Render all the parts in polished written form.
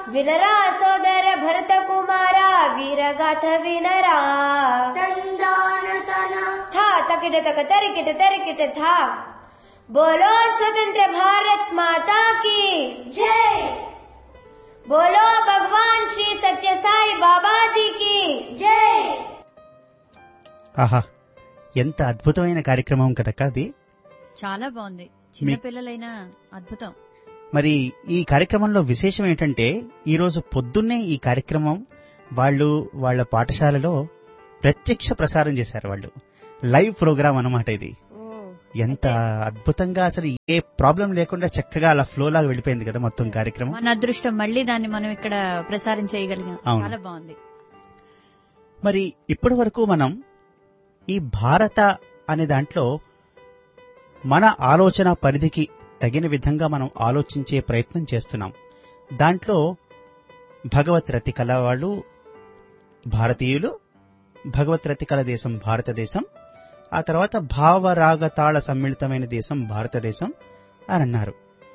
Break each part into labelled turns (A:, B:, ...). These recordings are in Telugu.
A: వినరా సోదర భరత కుమార వీరగాథ వినరా. తందానతన థా తకిట తక తరికిట తరికిట థా. బోలో స్వతంత్ర భారత్ మాతా కీ జై. బోలో భగవాన్ శ్రీ సత్య సాయి బాబాజీకి జై.
B: ఆహా, ఎంత అద్భుతమైన కార్యక్రమం కదక్క అది.
C: చాలా బాగుంది. చిన్నపిల్లలైనా అద్భుతం.
B: మరి ఈ కార్యక్రమంలో విశేషం ఏంటంటే ఈరోజు పొద్దున్నే ఈ కార్యక్రమం వాళ్ళ పాఠశాలలో ప్రత్యక్ష ప్రసారం చేశారు. వాళ్ళు లైవ్ ప్రోగ్రామ్ అన్నమాట ఇది. ఎంత అద్భుతంగా, అసలు ఏ ప్రాబ్లం లేకుండా చక్కగా అలా ఫ్లో లాగా వెళ్ళిపోయింది కదా మొత్తం కార్యక్రమం.
C: మన అదృష్టం, మళ్ళీ దాన్ని మనం ఇక్కడ ప్రసారం చేయగలిగాం. చాలా బాగుంది.
B: మరి ఇప్పటి వరకు మనం ఈ భారత అనే దాంట్లో మన ఆలోచన పరిధికి తగిన విధంగా మనం ఆలోచించే ప్రయత్నం చేస్తున్నాం. దాంట్లో భగవత్ రతికల వాళ్ళు భారతీయులు, భగవత్ రతికల దేశం భారతదేశం, ఆ తర్వాత భావరాగతాళ సమ్మిళితమైన దేశం భారతదేశం అని అన్నారు.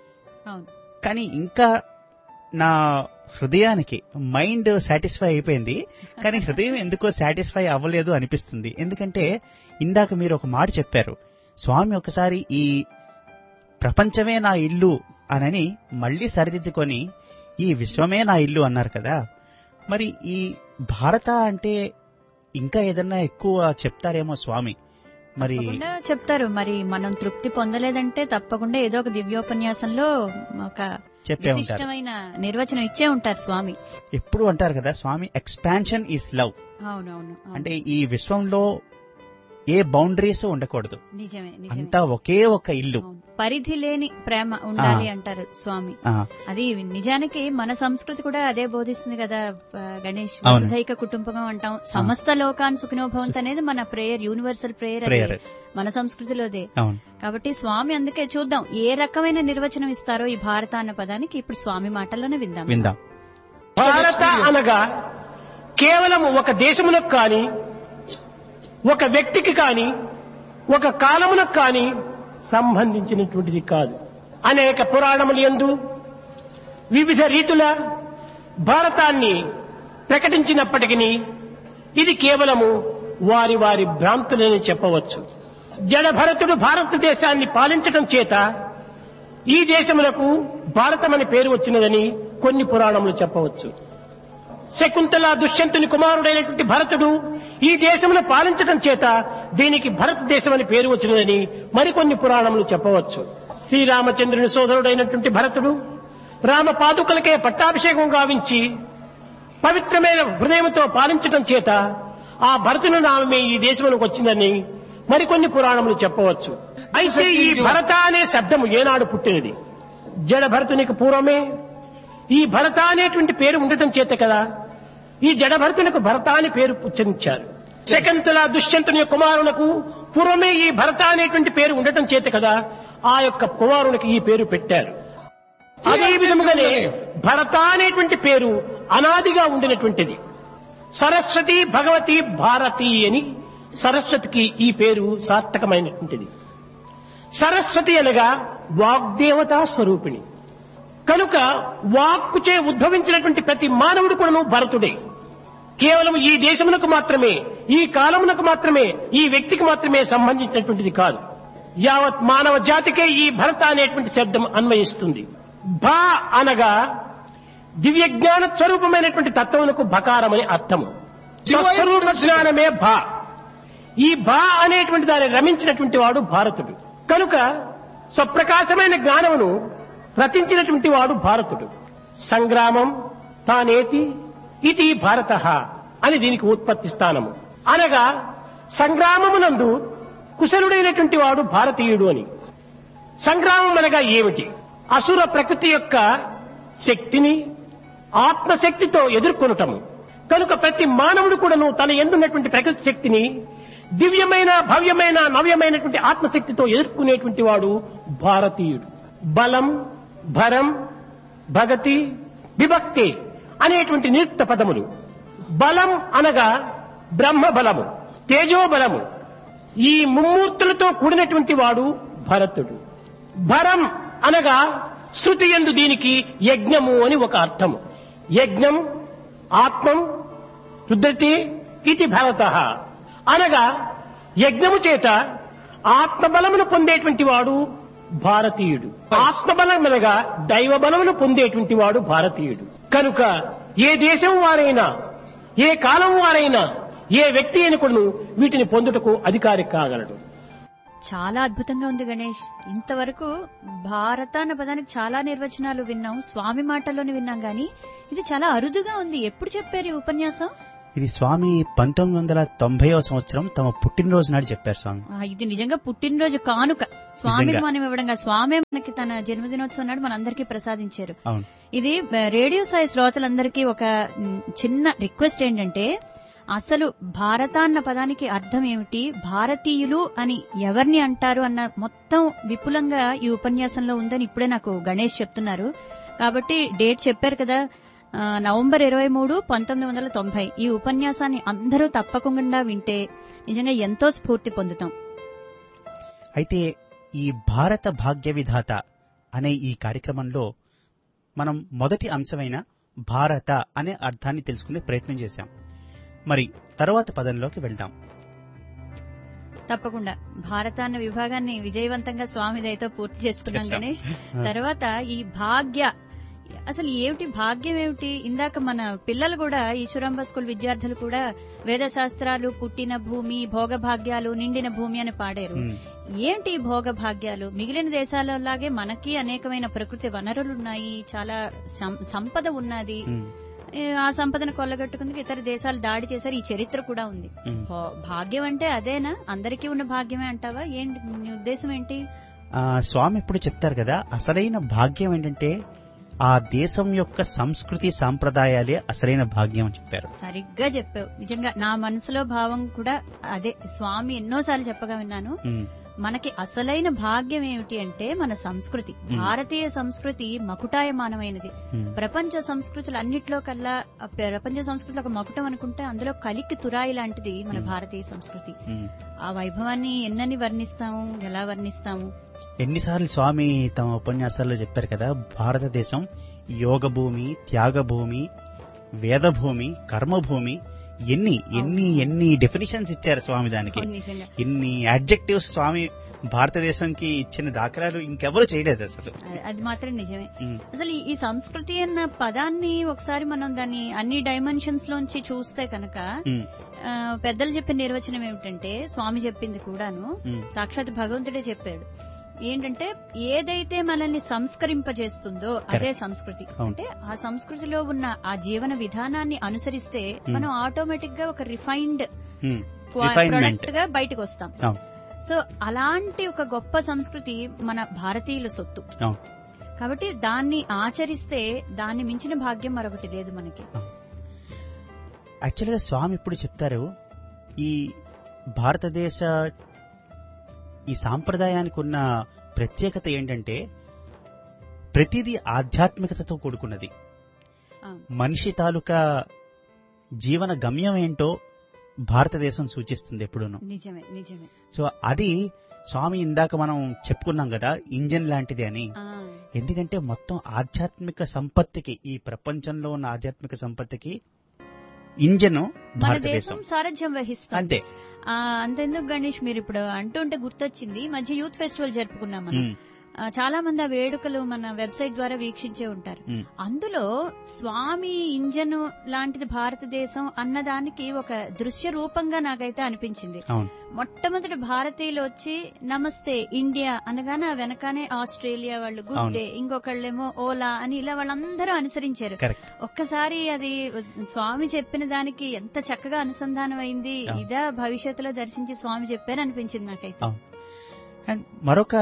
B: కానీ ఇంకా నా హృదయానికి మైండ్ సాటిస్ఫై అయిపోయింది, కానీ హృదయం ఎందుకో సాటిస్ఫై అవ్వలేదు అనిపిస్తుంది. ఎందుకంటే ఇందాక మీరు ఒక మాట చెప్పారు, స్వామి ఒకసారి ఈ ప్రపంచమే నా ఇల్లు అనని మళ్లీ సరిదిద్దుకొని ఈ విశ్వమే నా ఇల్లు అన్నారు కదా. మరి ఈ భారత అంటే ఇంకా ఏదన్నా ఎక్కువ చెప్తారేమో స్వామి. మరి
C: చెప్తారు. మరి మనం తృప్తి పొందలేదంటే తప్పకుండా ఏదో ఒక దివ్యోపన్యాసంలో ఒక విశిష్టమైన నిర్వచనం ఇచ్చే ఉంటారు స్వామి.
B: ఎప్పుడు అంటారు కదా స్వామి, ఎక్స్పాన్షన్ ఈజ్ లవ్.
C: అవునవును.
B: అంటే ఈ విశ్వంలో ఏ బౌండరీస్ ఉండకూడదు,
C: నిజమే,
B: అంతా ఒకే ఒక ఇల్లు,
C: పరిధి లేని ప్రేమ ఉండాలి అంటారు స్వామి. అది నిజానికి మన సంస్కృతి కూడా అదే బోధిస్తుంది కదా గణేష్. వసుధైక కుటుంబకం అంటాం, సమస్త లోకాన్ సుఖినోభవంత్ అనేది మన ప్రేయర్, యూనివర్సల్ ప్రేయర్ మన సంస్కృతిలోదే. కాబట్టి స్వామి అందుకే చూద్దాం ఏ రకమైన నిర్వచనం ఇస్తారో ఈ భారత అన్న పదానికి. ఇప్పుడు స్వామి మాటల్లోనే విందాం.
D: భారత అనగా కేవలం ఒక దేశమునకు కాని, ఒక వ్యక్తికి కాని, ఒక కాలమునకు కాని సంబంధించినటువంటిది కాదు. అనేక పురాణములు యందు వివిధ రీతుల భారతాన్ని ప్రకటించినప్పటికీ ఇది కేవలము వారి వారి భ్రాంతులని చెప్పవచ్చు. జడ భరతుడు భారతదేశాన్ని పాలించడం చేత ఈ దేశములకు భారతమని పేరు వచ్చినదని కొన్ని పురాణములు చెప్పవచ్చు. శకుంతల దుష్యంతుని కుమారుడైనటువంటి భరతుడు ఈ దేశమును పాలించడం చేత దీనికి భారతదేశం అని పేరు వచ్చినదని మరికొన్ని పురాణములు చెప్పవచ్చు. శ్రీరామచంద్రుని సోదరుడైనటువంటి భరతుడు రామ పాదుకలకే పట్టాభిషేకం గావించి పవిత్రమైన హృదయంతో పాలించడం చేత ఆ భరతుని నామమే ఈ దేశమునకు వచ్చిందని మరికొన్ని పురాణములు చెప్పవచ్చు. అయితే ఈ భరత అనే శబ్దము ఏనాడు పుట్టినది? జడ భరతునికి పూర్వమే ఈ భరత అనేటువంటి పేరు ఉండటం చేత కదా ఈ జడభరతునికి భరత అని పేరు ఉచ్చరించారు. శకుంతల దుష్యంతుని కుమారులకు పూర్వమే ఈ భరత అనేటువంటి పేరు ఉండటం చేత కదా ఆ యొక్క కుమారునికి ఈ పేరు పెట్టారు. అదే విధముగానే భరత అనేటువంటి పేరు అనాదిగా ఉండినటువంటిది. సరస్వతి భగవతి భారతి అని సరస్వతికి ఈ పేరు సార్థకమైనటువంటిది. సరస్వతి అనగా వాగ్దేవతా స్వరూపిణి కనుక వాక్కుచే ఉద్భవించినటువంటి ప్రతి మానవుడు కూడాను భరతుడే. కేవలం ఈ దేశమునకు మాత్రమే, ఈ కాలమునకు మాత్రమే, ఈ వ్యక్తికి మాత్రమే సంబంధించినటువంటిది కాదు. యావత్ మానవ జాతికే ఈ భరత అనేటువంటి శబ్దం అన్వయిస్తుంది. భా అనగా దివ్య జ్ఞాన స్వరూపమైనటువంటి తత్వమునకు భకారమని అర్థము. స్వస్వరూప జ్ఞానమే భా. ఈ భా అనేటువంటి దాన్ని రమించినటువంటి వాడు భారతుడు. కనుక స్వప్రకాశమైన జ్ఞానమును రచించినటువంటి వాడు భారతుడు. సంగ్రామం తానేతి ఇది భారత అని దీనికి ఉత్పత్తి స్థానము. అనగా సంగ్రామమునందు కుశలుడైనటువంటి వాడు భారతీయుడు అని. సంగ్రామం అనగా ఏమిటి? అసుర ప్రకృతి యొక్క శక్తిని ఆత్మశక్తితో ఎదుర్కొనటము. కనుక ప్రతి మానవుడు కూడాను తన ఎందున్నటువంటి ప్రకృతి శక్తిని దివ్యమైన భవ్యమైన నవ్యమైనటువంటి ఆత్మశక్తితో ఎదుర్కొనేటువంటి వాడు భారతీయుడు. బలం, భరం, భగతి, విభక్తి అనేటువంటి నిరుక్త పదములు. బలం అనగా బ్రహ్మబలము, తేజోబలము, ఈ ముమ్మూర్తులతో కూడినటువంటి వాడు భరతుడు. భరం అనగా శృతి యందు దీనికి యజ్ఞము అని ఒక అర్థము. యజ్ఞం ఆత్మం రుద్రతి ఇది భవతః అనగా యజ్ఞము చేత ఆత్మబలమును పొందేటువంటి వాడు భారతీయుడు. ఆత్మబలం అనగా దైవ బలమును పొందేటువంటి వాడు భారతీయుడు. కనుక ఏ దేశం వారైనా, ఏ కాలం వారైనా, ఏ వ్యక్తి అయినకుడు వీటిని పొందుటకు అధికారి కాగలడు.
C: చాలా అద్భుతంగా ఉంది గణేష్. ఇంతవరకు భారత అన్న పదానికి చాలా నిర్వచనాలు విన్నాం, స్వామి మాటల్లోనే విన్నాం, గానీ ఇది చాలా అరుదుగా ఉంది. ఎప్పుడు చెప్పారు ఈ ఉపన్యాసం?
B: ఇది స్వామి 1990వ సంవత్సరం తమ పుట్టినరోజు నాడు చెప్పారు స్వామి.
C: ఇది నిజంగా పుట్టినరోజు కానుక స్వామికి మనం ఇవ్వడంగా, స్వామి మనకి తన జన్మదినోత్సవం నాడు మనందరికీ ప్రసాదించారు. ఇది రేడియో సాయి శ్రోతలందరికీ ఒక చిన్న రిక్వెస్ట్ ఏంటంటే, అసలు భారత అన్న పదానికి అర్థం ఏమిటి, భారతీయులు అని ఎవరిని అంటారు అన్న మొత్తం విపులంగా ఈ ఉపన్యాసంలో ఉందని ఇప్పుడే నాకు గణేష్ చెప్తున్నారు. కాబట్టి డేట్ చెప్పారు కదా, నవంబర్ 23, 1990. ఈ ఉపన్యాసాన్ని అందరూ తప్పకుండా వింటే నిజంగా ఎంతో స్ఫూర్తి పొందుతాం.
B: అయితే ఈ భారత భాగ్య విధాత అనే ఈ కార్యక్రమంలో మనం మొదటి అంశమైన భారత అనే అర్థాన్ని తెలుసుకునే ప్రయత్నం చేశాం. మరి తర్వాత పదంలోకి వెళ్దాం.
C: తప్పకుండా భారత అన్న విభాగాన్ని విజయవంతంగా స్వామి దయతో పూర్తి చేసుకున్నాం గణేష్. తర్వాత ఈ భాగ్య, అసలు ఏమిటి భాగ్యం ఏమిటి? ఇందాక మన పిల్లలు కూడా, ఈశ్వరాంబ స్కూల్ విద్యార్థులు కూడా వేద శాస్త్రాలు, పుట్టిన భూమి, భోగభాగ్యాలు, నిండిన భూమి అని పాడారు. ఏంటి భోగభాగ్యాలు? మిగిలిన దేశాలలాగే మనకి అనేకమైన ప్రకృతి వనరులున్నాయి, చాలా సంపద ఉన్నది. ఆ సంపదను కొల్లగట్టుకుందుకు ఇతర దేశాలు దాడి చేశారు. ఈ చరిత్ర కూడా ఉంది. భాగ్యం అంటే అదేనా? అందరికీ ఉన్న భాగ్యమే అంటావా? ఏంటి నీ ఉద్దేశం ఏంటి?
B: స్వామి ఇప్పుడు చెప్తారు కదా, అసలైన భాగ్యం ఏంటంటే ఆ దేశం యొక్క సంస్కృతి సాంప్రదాయాలే అసలైన భాగ్యం అని చెప్పారు.
C: సరిగ్గా చెప్పావు. నిజంగా నా మనసులో భావం కూడా అదే. స్వామి ఎన్నోసార్లు చెప్పగా విన్నాను. మనకి అసలైన భాగ్యం ఏమిటి అంటే మన సంస్కృతి. భారతీయ సంస్కృతి మకుటాయమానమైనది. ప్రపంచ సంస్కృతులు అన్నిట్లో కల్లా, ప్రపంచ సంస్కృతులు ఒక మకుటం అనుకుంటే అందులో కలికి తురాయి లాంటిది మన భారతీయ సంస్కృతి. ఆ వైభవాన్ని ఎన్నని వర్ణిస్తాము, ఎలా వర్ణిస్తాము?
B: ఎన్నిసార్లు స్వామి తమ ఉపన్యాసాల్లో చెప్పారు కదా, భారతదేశం యోగ భూమి, త్యాగ భూమి, వేద భూమి, కర్మభూమి. ఎన్ని డెఫినిషన్స్ ఇచ్చారు స్వామి దానికి. ఎన్ని అడ్జెక్టివ్స్ స్వామి భారతదేశంకి ఇచ్చిన దాఖలాలు ఇంకెవరు చేయలేదు అసలు.
C: అది మాత్రం నిజమే. అసలు ఈ సంస్కృతి అన్న పదాన్ని ఒకసారి మనం దాన్ని అన్ని డైమెన్షన్స్ లోంచి చూస్తే కనుక, పెద్దలు చెప్పిన నిర్వచనం ఏమిటంటే, స్వామి చెప్పింది కూడాను సాక్షాత్ భగవంతుడే చెప్పాడు. ఏంటంటే, ఏదైతే మనల్ని సంస్కరింపజేస్తుందో అదే సంస్కృతి. అంటే ఆ సంస్కృతిలో ఉన్న ఆ జీవన విధానాన్ని అనుసరిస్తే మనం ఆటోమేటిక్ గా ఒక రిఫైన్డ్ ప్రొడక్ట్ గా బయటకు వస్తాం. సో అలాంటి ఒక గొప్ప సంస్కృతి మన భారతీయుల సొత్తు. కాబట్టి దాన్ని ఆచరిస్తే దాన్ని మించిన భాగ్యం మరొకటి లేదు మనకి.
B: యాక్చువల్గా స్వామి ఇప్పుడు చెప్తారు, ఈ భారతదేశ ఈ సాంప్రదాయానికి ఉన్న ప్రత్యేకత ఏంటంటే ప్రతిదీ ఆధ్యాత్మికతతో కూడుకున్నది. మనిషి తాలూకా జీవన గమ్యం ఏంటో భారతదేశం సూచిస్తుంది ఎప్పుడూను.
C: నిజమే నిజమే.
B: సో అది స్వామి ఇందాక మనం చెప్పుకున్నాం కదా, ఇంజన్ లాంటిది అని. ఎందుకంటే మొత్తం ఆధ్యాత్మిక సంపత్తికి, ఈ ప్రపంచంలో ఉన్న ఆధ్యాత్మిక సంపత్తికి ఇంజన్ భారతదేశం
C: సారథ్యం వహిస్తుంది.
B: అంతే.
C: అంతెందుకు గణేష్, మీరు ఇప్పుడు అంటుంటే గుర్తొచ్చింది, మధ్య యూత్ ఫెస్టివల్ జరుపుకున్నాం మనం. చాలా మంది ఆ వేడుకలు మన వెబ్సైట్ ద్వారా వీక్షించే ఉంటారు. అందులో స్వామి ఇంజన్ లాంటిది భారతదేశం అన్నదానికి ఒక దృశ్య రూపంగా నాకైతే అనిపించింది. మొట్టమొదటి భారతీయులు వచ్చి నమస్తే ఇండియా అనగానే ఆ వెనకానే ఆస్ట్రేలియా వాళ్ళు గుడ్ డే, ఇంకొకళ్ళేమో ఓలా అని ఇలా వాళ్ళందరూ అనుసరించారు. ఒక్కసారి అది స్వామి చెప్పిన దానికి ఎంత చక్కగా అనుసంధానం అయింది. ఇదా భవిష్యత్తులో దర్శించి స్వామి చెప్పారు అనిపించింది నాకైతే.
B: అండ్ మరొక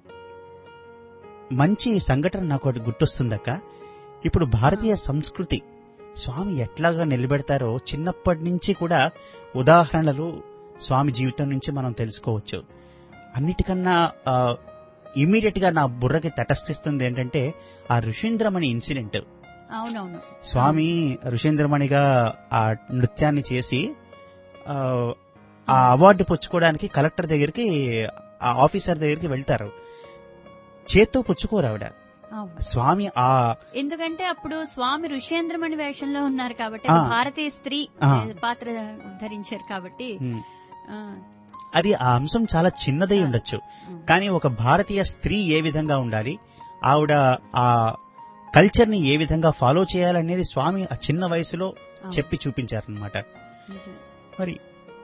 B: మంచి సంఘటన నాకు ఒకటి గుర్తొస్తుందక్క. ఇప్పుడు భారతీయ సంస్కృతి స్వామి ఎట్లాగా నిలబెడతారో చిన్నప్పటి నుంచి కూడా ఉదాహరణలు స్వామి జీవితం నుంచి మనం తెలుసుకోవచ్చు. అన్నిటికన్నా ఇమీడియట్ గా నా బుర్రకి తటస్థిస్తుంది ఏంటంటే ఆ ఋషీంద్రమణి ఇన్సిడెంట్.
C: అవునవును.
B: స్వామి ఋషీంద్రమణిగా ఆ నృత్యాన్ని చేసి ఆ అవార్డు పుచ్చుకోవడానికి కలెక్టర్ దగ్గరికి, ఆ ఆఫీసర్ దగ్గరికి వెళ్తారు. చేత్తో పుచ్చుకోరు ఆవిడ, స్వామి
C: ఎందుకంటే అప్పుడు స్వామి ఋషేంద్రమణి వేషంలో ఉన్నారు కాబట్టి, భారతీయ స్త్రీ పాత్ర ధరించారు కాబట్టి
B: అది ఆ అంశం చాలా చిన్నదై ఉండొచ్చు, కానీ ఒక భారతీయ స్త్రీ ఏ విధంగా ఉండాలి, ఆవిడ ఆ కల్చర్ ని ఏ విధంగా ఫాలో చేయాలనేది స్వామి ఆ చిన్న వయసులో చెప్పి చూపించారనమాట. మరి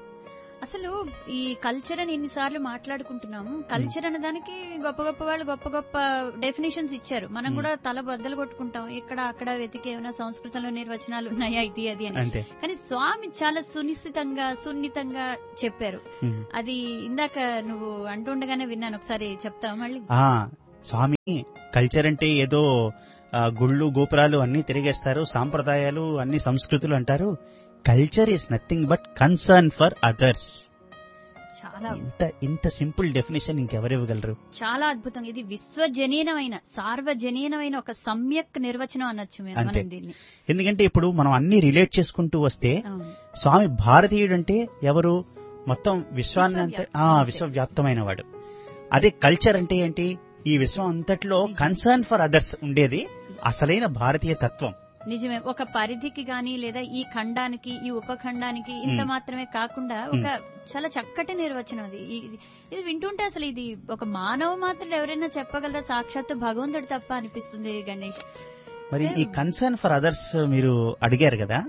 C: అసలు ఈ కల్చర్ అని ఎన్నిసార్లు మాట్లాడుకుంటున్నాము. కల్చర్ అనే దానికి గొప్ప గొప్ప వాళ్ళు గొప్ప గొప్ప డెఫినేషన్స్ ఇచ్చారు. మనం కూడా తల బద్దలు కొట్టుకుంటాం, ఇక్కడ అక్కడ వెతికి ఏమైనా సంస్కృతంలో నిర్వచనాలు ఉన్నాయా ఇది అది అని. కానీ స్వామి చాలా సున్నితంగా చెప్పారు. అది ఇందాక నువ్వు అంటుండగానే విన్నాను, ఒకసారి చెప్తావు మళ్ళీ?
B: స్వామి కల్చర్ అంటే ఏదో గుళ్ళు గోపురాలు అన్ని తిరిగేస్తారు, సాంప్రదాయాలు అన్ని సంస్కృతులు అంటారు. Culture is nothing but concern for others.
C: చాలా
B: ఇంత సింపుల్ డెఫినేషన్ ఇంకెవరు ఇవ్వగలరు?
C: చాలా అద్భుతం. ఇది విశ్వజనీనమైన సార్వజనీనమైన ఒక సమ్యక్ నిర్వచనం అనొచ్చు మనం దీన్ని.
B: ఎందుకంటే ఇప్పుడు మనం అన్ని రిలేట్ చేసుకుంటూ వస్తే స్వామి భారతీయుడు అంటే ఎవరు? మొత్తం విశ్వాన్ని విశ్వవ్యాప్తమైన వాడు. అదే కల్చర్ అంటే ఏంటి? ఈ విశ్వం అంతట్లో కన్సర్న్ ఫర్ అదర్స్ ఉండేది అసలైన భారతీయ తత్వం.
C: నిజమే. ఒక పరిధికి గాని లేదా ఈ ఖండానికి ఈ ఉపఖండానికి ఇంత మాత్రమే కాకుండా ఒక చాలా చక్కటి నిర్వచనం అది. ఇది వింటుంటే అసలు ఇది ఒక మానవ మాత్రం ఎవరైనా చెప్పగలరా? సాక్షాత్తు భగవంతుడు తప్ప అనిపిస్తుంది గణేష్.
B: మరి ఈ కన్సర్న్ ఫర్ అదర్స్ మీరు అడిగారు కదా,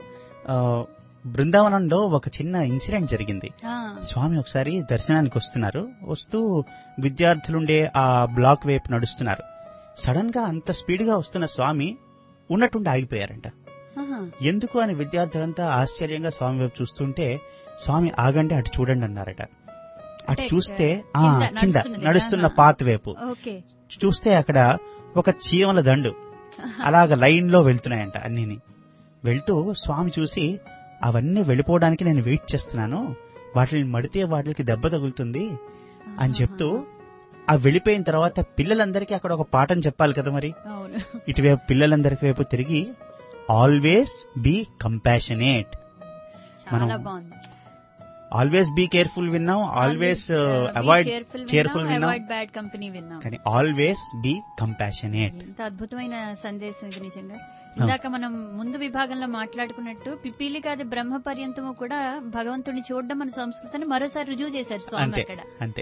B: బృందావనంలో ఒక చిన్న ఇన్సిడెంట్ జరిగింది. స్వామి ఒకసారి దర్శనానికి వస్తూ విద్యార్థులుండే ఆ బ్లాక్ వైపు నడుస్తున్నారు. సడన్ గా అంత స్పీడ్ గా వస్తున్న స్వామి ఉన్నట్టుండి ఆగిపోయారంట. ఎందుకు అని విద్యార్థులంతా ఆశ్చర్యంగా స్వామి వైపు చూస్తుంటే, స్వామి ఆగండి అటు చూడండి అన్నారట. అటు చూస్తే కింద నడుస్తున్న పాత్ వైపు చూస్తే అక్కడ ఒక చీమల దండు అలాగ లైన్ లో వెళ్తున్నాయంట. అన్నిని వెళ్తూ స్వామి చూసి, అవన్నీ వెళ్ళిపోవడానికి నేను వెయిట్ చేస్తున్నాను, వాటిని మడితే వాటికి దెబ్బ తగులుతుంది అని చెప్తూ ఆ వెళ్ళిపోయిన తర్వాత పిల్లలందరికీ అక్కడ ఒక పాఠం చెప్పాలి కదా. మరి ఇటువైపు పిల్లలందరికి వైపు తిరిగి ఆల్వేస్ బీ కంపాషనేట్. మనం ఆల్వేస్ బీ కేర్ఫుల్ విన్నాం, ఆల్వేస్ అవాయిడ్ కేర్ఫుల్ విన్నాం, కానీ ఆల్వేస్ బీ కంపాషనేట్.
C: ఎంత అద్భుతమైన సందేశం ఇది నిజంగా. ఇందాక మనం ముందు విభాగంలో మాట్లాడుకున్నట్టు పిపీలి కాదు బ్రహ్మ పర్యంతము కూడా భగవంతుడిని చూడడం మన సంస్కృతిని మరోసారి రుజువు చేశారు స్వామి అక్కడ.
B: అంతే.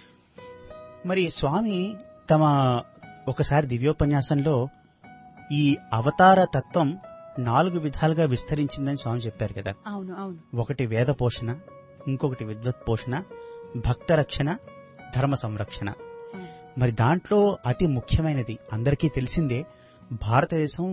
B: మరి స్వామి తమ ఒకసారి దివ్యోపన్యాసంలో ఈ అవతార తత్వం 4 విధాలుగా విస్తరించిందని స్వామి చెప్పారు కదా.
C: అవును అవును.
B: ఒకటి వేద పోషణ, ఇంకొకటి విద్వత్ పోషణ, భక్త రక్షణ, ధర్మ సంరక్షణ. మరి దాంట్లో అతి ముఖ్యమైనది అందరికీ తెలిసిందే, భారతదేశం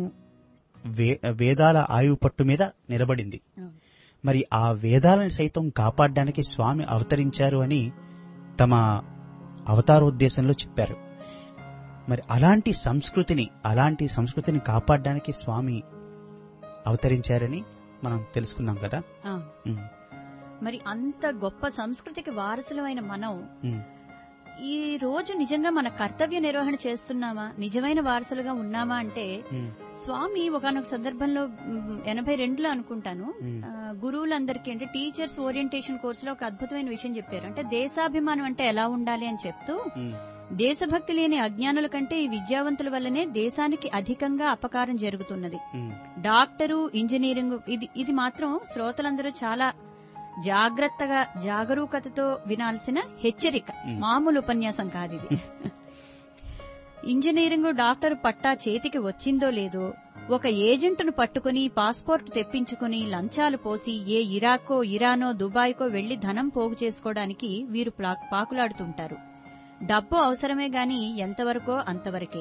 B: వేదాల ఆయువు పట్టు మీద నిలబడింది. మరి ఆ వేదాలను సైతం కాపాడడానికి స్వామి అవతరించారు అని తమ అవతారోద్దేశంలో చెప్పారు. మరి అలాంటి సంస్కృతిని కాపాడడానికి స్వామి అవతరించారని మనం తెలుసుకున్నాం కదా.
C: మరి అంత గొప్ప సంస్కృతికి వారసులమైన మనం ఈ రోజు నిజంగా మన కర్తవ్య నిర్వహణ చేస్తున్నామా, నిజమైన వారసులుగా ఉన్నామా అంటే, స్వామి ఒకనొక సందర్భంలో 82లో అనుకుంటాను, గురువులందరికీ అంటే టీచర్స్ ఓరియంటేషన్ కోర్సులో ఒక అద్భుతమైన విషయం చెప్పారు. అంటే దేశాభిమానం అంటే ఎలా ఉండాలి అని చెప్తూ, దేశభక్తి లేని అజ్ఞానుల కంటే ఈ విద్యావంతుల వల్లనే దేశానికి అధికంగా అపకారం జరుగుతున్నది. డాక్టరు, ఇంజనీరింగ్ ఇది మాత్రం శ్రోతలందరూ చాలా జాగ్రత్తగా జాగరూకతతో వినాల్సిన హెచ్చరిక, మామూలు ఉపన్యాసం కాదు ఇది. ఇంజనీరింగ్ డాక్టర్ పట్టా చేతికి వచ్చిందో లేదో ఒక ఏజెంట్ను పట్టుకుని పాస్పోర్ట్ తెప్పించుకుని లంచాలు పోసి ఏ ఇరాకో ఇరానో దుబాయ్కో వెళ్లి ధనం పోగు చేసుకోవడానికి వీరు పాకులాడుతుంటారు. డబ్బు అవసరమే గాని ఎంతవరకో అంతవరకే.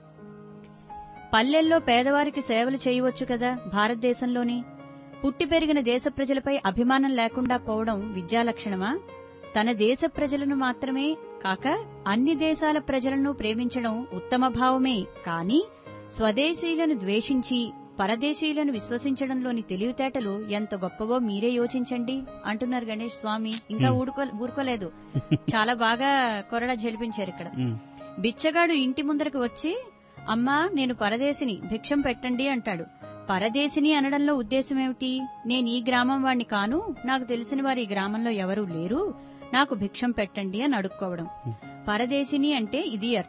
C: పల్లెల్లో పేదవారికి సేవలు చేయవచ్చు కదా భారతదేశంలోని. పుట్టి పెరిగిన దేశ ప్రజలపై అభిమానం లేకుండా పోవడం విద్యాలక్షణమా? తన దేశ ప్రజలను మాత్రమే కాక అన్ని దేశాల ప్రజలను ప్రేమించడం ఉత్తమ భావమే. కాని స్వదేశీయులను ద్వేషించి పరదేశీయులను విశ్వసించడంలోని తెలివితేటలు ఎంత గొప్పవో మీరే యోచించండి అంటున్నారు గణేష్ స్వామి. ఇంకా ఊరుకోలేదు, చాలా బాగా కొరడా జలిపించారు ఇక్కడ. బిచ్చగాడు ఇంటి ముందరకు వచ్చి, అమ్మా నేను పరదేశిని, భిక్షం పెట్టండి అంటాడు. పరదేశిని అనడంలో ఉద్దేశమేమిటి? నేను ఈ గ్రామం వాణ్ణి కాను, నాకు తెలిసిన వారు ఈ గ్రామంలో ఎవరూ లేరు, నాకు భిక్షం పెట్టండి అని అడుక్కోవడం. పరదేశిని అంటే ఇది అర్థం.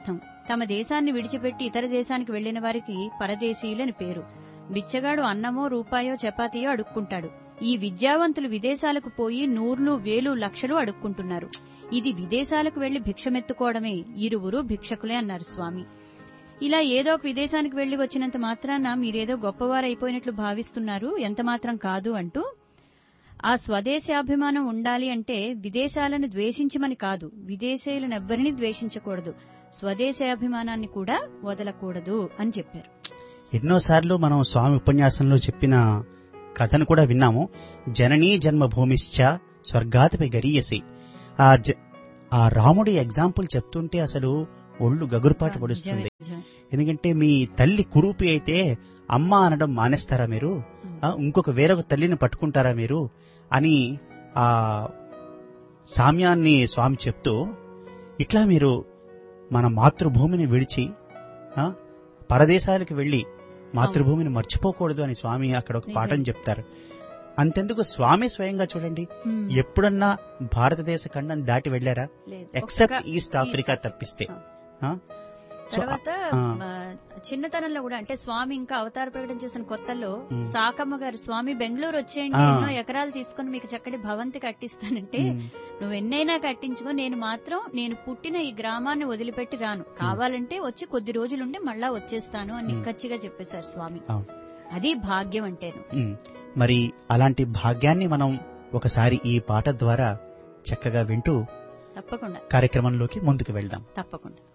C: తమ దేశాన్ని విడిచిపెట్టి ఇతర దేశానికి వెళ్లిన వారికి పరదేశీయులని పేరు. బిచ్చగాడు అన్నమో రూపాయో చపాతీయో అడుక్కుంటాడు. ఈ విద్యావంతులు విదేశాలకు పోయి 100, 1000, లక్షలు అడుక్కుంటున్నారు. ఇది విదేశాలకు వెళ్లి భిక్షమెత్తుకోవడమే. ఇరువురు భిక్షకులే అన్నారు స్వామి. ఇలా ఏదో ఒక విదేశానికి వెళ్లి వచ్చినంత మాత్రాన మీరేదో గొప్పవారైపోయినట్లు భావిస్తున్నారు, ఎంత మాత్రం కాదు అంటూ, ఆ స్వదేశాభిమానం ఉండాలి అంటే విదేశాలను ద్వేషించమని కాదు, విదేశీయులనెవ్వరినీ ద్వేషించకూడదు, స్వదేశాభిమానాన్ని కూడా వదలకూడదు అని చెప్పారు.
B: ఎన్నోసార్లు మనం స్వామి ఉపన్యాసంలో చెప్పిన కథను కూడా విన్నాము. జననీ జన్మభూమిశ్చ స్వర్గాతిపై గరీయసి. ఆ రాముడి ఎగ్జాంపుల్ చెప్తుంటే అసలు ఒళ్ళు గగురుపాటు పడుస్తుంది. ఎందుకంటే మీ తల్లి కురూపి అయితే అమ్మ అనడం మానేస్తారా మీరు? ఇంకొక వేరొక తల్లిని పట్టుకుంటారా మీరు అని ఆ సామ్యాన్ని స్వామి చెప్తూ, ఇట్లా మీరు మన మాతృభూమిని విడిచి పరదేశాలకు వెళ్లి మాతృభూమిని మర్చిపోకూడదు అని స్వామి అక్కడ ఒక పాఠం చెప్తారు. అంతెందుకు స్వామి స్వయంగా చూడండి, ఎప్పుడన్నా భారతదేశ ఖండం దాటి వెళ్లారా? ఎక్సెప్ట్ ఈస్ట్ ఆఫ్రికా తప్పిస్తే.
C: తర్వాత చిన్నతనంలో కూడా, అంటే స్వామి ఇంకా అవతార ప్రకటన చేసిన కొత్తల్లో సాకమ్మ గారు, స్వామి బెంగళూరు వచ్చేయండి, ఎన్నో ఎకరాలు తీసుకుని మీకు చక్కటి భవంతి కట్టిస్తానంటే, నువ్వు ఎన్నైనా కట్టించుకో, నేను పుట్టిన ఈ గ్రామాన్ని వదిలిపెట్టి రాను, కావాలంటే వచ్చి కొద్ది రోజులుండి మళ్ళా వచ్చేస్తాను అని నిక్కచ్చిగా చెప్పేశారు స్వామి. అది భాగ్యం అంటేను.
B: మరి అలాంటి భాగ్యాన్ని మనం ఒకసారి ఈ పాట ద్వారా చక్కగా వింటూ
C: తప్పకుండా
B: కార్యక్రమంలోకి ముందుకు వెళ్దాం.
C: తప్పకుండా.